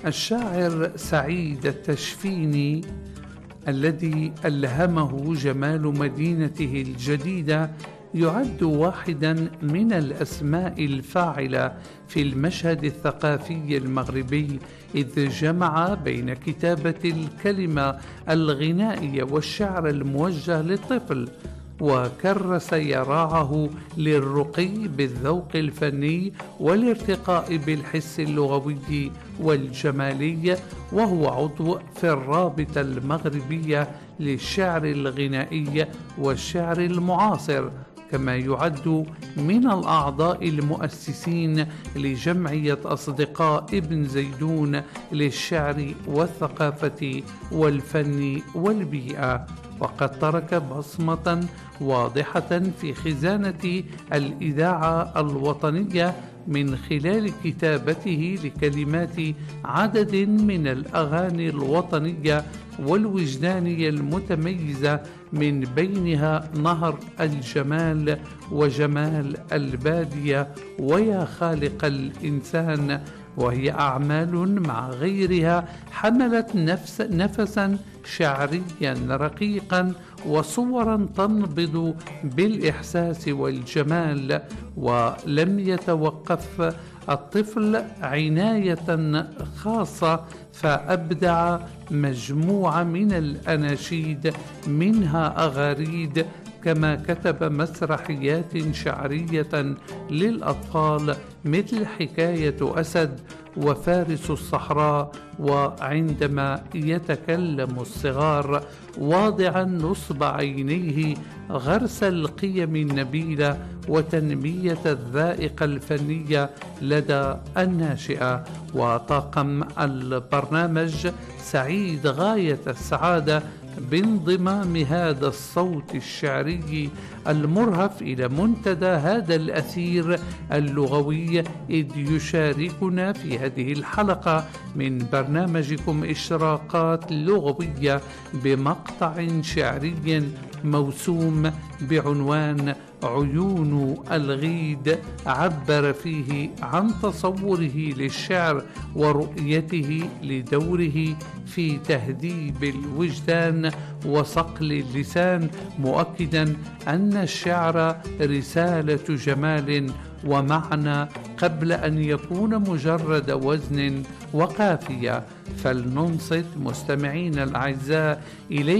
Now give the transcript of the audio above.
الشاعر سعيد التشفيني الذي ألهمه جمال مدينته الجديدة يعد واحدا من الأسماء الفاعلة في المشهد الثقافي المغربي، إذ جمع بين كتابة الكلمة الغنائية والشعر الموجه للطفل، وكرس يراعه للرقي بالذوق الفني والارتقاء بالحس اللغوي والجمالي، وهو عضو في الرابطة المغربية للشعر الغنائي والشعر المعاصر، كما يعد من الأعضاء المؤسسين لجمعية أصدقاء ابن زيدون للشعر والثقافة والفن والبيئة، وقد ترك بصمة واضحة في خزانة الإذاعة الوطنية من خلال كتابته لكلمات عدد من الأغاني الوطنية والوجدانية المتميزة، من بينها نهر الجمال وجمال البادية ويا خالق الإنسان، وهي أعمال مع غيرها حملت نفسا شعريا رقيقا وصورا تنبض بالإحساس والجمال، ولم يتوقف الطفل عناية خاصة فأبدع مجموعة من الأناشيد منها أغاريد، كما كتب مسرحيات شعرية للأطفال مثل حكاية أسد وفارس الصحراء وعندما يتكلم الصغار، واضعا نصب عينيه غرس القيم النبيلة وتنمية الذائقة الفنية لدى الناشئة. وطاقم البرنامج سعيد غاية السعادة بانضمام هذا الصوت الشعري المرهف إلى منتدى هذا الأثير اللغوي، إذ يشاركنا في هذه الحلقة من برنامجكم إشراقات لغوية بمقطع شعري موسوم بعنوان عيون الغيد، عبر فيه عن تصوره للشعر ورؤيته لدوره في تهذيب الوجدان وصقل اللسان، مؤكدا أن الشعر رسالة جمال ومعنى قبل أن يكون مجرد وزن وقافية. فلننصت مستمعين الأعزاء إليه